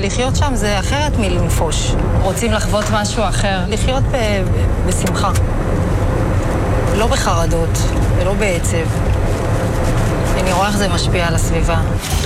לחיות שם זה אחרת מלנפוש. רוצים לחוות משהו אחר, לחיות בשמחה. לא בחרדות ולא בעצב. אני רואה איך זה משפיע על הסביבה.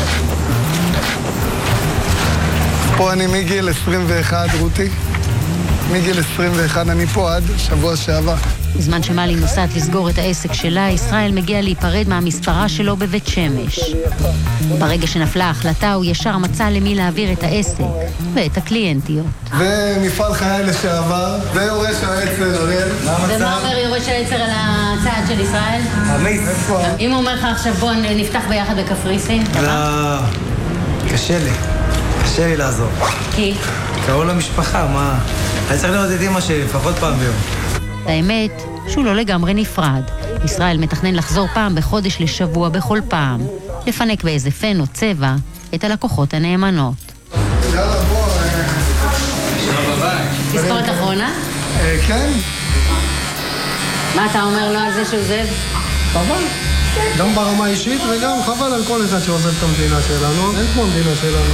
פה אני מגיל 21, רותי. מגיל 21 אני פה עד שבוע שעבר. בזמן שמלי נוסעת לסגור את העסק שלה, ישראל מגיע להיפרד מהמספרה שלו בבית שמש. ברגע שנפלה ההחלטה, הוא ישר מצא למי להעביר את העסק ואת הקליינטיות. ומפעל חיי לשעבר, ויורש העצר, אריאל. ומה אומר יורש העצר על הצעד של ישראל? אמיץ. אם הוא אומר לך עכשיו בוא נפתח ביחד בקפריסין? לא, קשה לי לעזור. כי? קראו למשפחה, מה? אני צריך לראות את אמא שלי לפחות פעם ביום. האמת שהוא לא לגמרי נפרד. ישראל מתכנן לחזור פעם בחודש לשבוע בכל פעם. לפנק באיזה פן או צבע את הלקוחות הנאמנות. יאללה, בוא. תזכורת אחרונה? כן. מה אתה אומר לו על זה שהוא עוזב? חבל. גם ברמה אישית וגם חבל על כל אחד שעוזב את המדינה שלנו. אין כמו המדינה שלנו.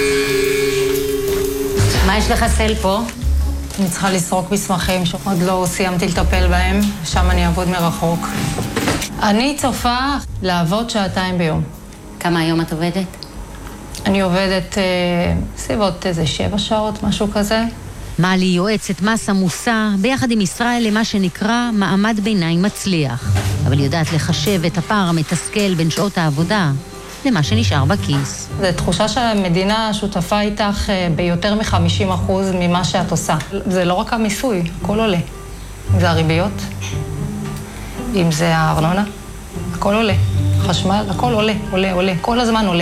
מה יש לך סל פה? אני צריכה לסרוק מסמכים שעוד לא סיימתי לטפל בהם, שם אני אעבוד מרחוק. אני צופה לעבוד 2 ביום. כמה היום את עובדת? אני עובדת סביבות איזה 7 שעות, משהו כזה. מלי יועצת מס עמוסה ביחד עם ישראל למה שנקרא מעמד ביניים מצליח. אבל יודעת לחשב את הפער המתסכל בין שעות העבודה למה שנשאר בכיס. זו תחושה שהמדינה שותפה איתך ביותר מ-50% ממה שאת עושה. זה לא רק המיסוי, הכל עולה. אם זה הריביות, אם זה הארנונה, הכל עולה. חשמל, הכל עולה, כל הזמן עולה.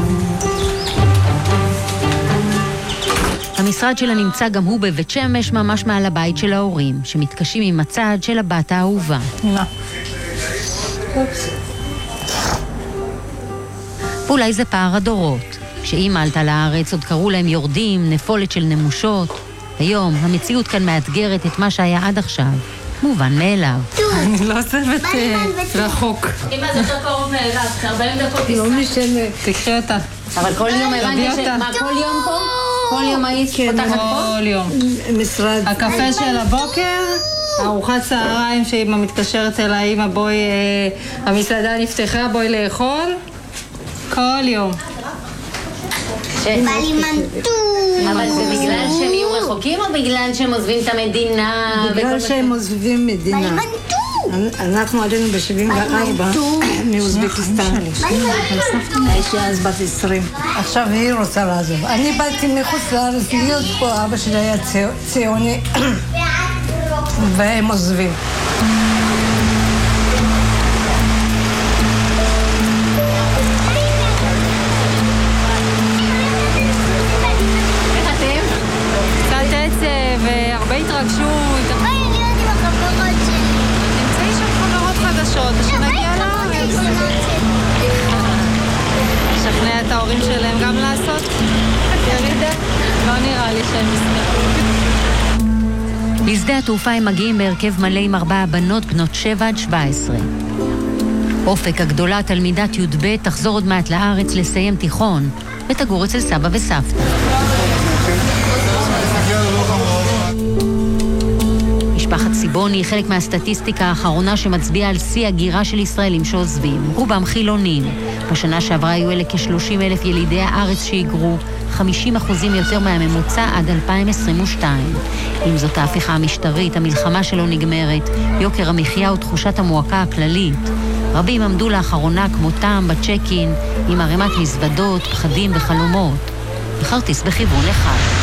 המשרד שלה נמצא גם הוא בבית שמש, ממש מעל הבית של ההורים, שמתקשים עם הצעד של הבת האהובה. מה? אופס. ואולי זה פער הדורות. כשאימא עלתה לארץ עוד קראו להם יורדים, נפולת של נמושות. היום המציאות כאן מאתגרת את מה שהיה עד עכשיו. מובן מאליו. אני לא עוזבת רחוק. אמא זה יותר קרוב מאליו, 40 דקות תסתכל. לא משנה. תקחי אותה. אבל כל יום הבנתי מה, כל יום פה? כל יום היית פותחת פה? כל יום. משרד. הקפה של הבוקר, ארוחת צהריים שאמא מתקשרת אליי, אמא בואי, המסעדה נפתחה, בואי לאכול. כל יום. אבל זה בגלל שהם יהיו רחוקים או בגלל שהם עוזבים את המדינה? בגלל שהם עוזבים מדינה. אנחנו עלינו ב-74 מאוזבקיסטן. הייתי אז בת 20. עכשיו היא רוצה לעזוב. אני באתי מחוץ לארץ להיות פה, אבא שלי היה ציוני והם עוזבים. והרבה התרגשות. נמצאי שם חברות חדשות, שנגיע לארץ. לשכנע את ההורים שלהם גם לעשות ירידה. לא נראה לי שהם יסתכלו. בשדה התעופה הם מגיעים בהרכב מלא עם 4 בנות בנות 7 עד 17. אופק הגדולה, תלמידת י"ב, תחזור עוד מעט לארץ לסיים תיכון ותגור אצל סבא וסבתא. משפחת סיבוני היא חלק מהסטטיסטיקה האחרונה שמצביעה על שיא הגירה של ישראלים שעוזבים. רובם חילונים. בשנה שעברה היו אלה כ-30,000 ילידי הארץ שהיגרו, 50% יותר מהממוצע עד 2022. עם זאת ההפיכה המשטרית, המלחמה שלא נגמרת, יוקר המחיה ותחושת המועקה הכללית. רבים עמדו לאחרונה כמותם בצ'קין, עם ערימת מזוודות, פחדים וחלומות. וכרטיס בכיוון אחד.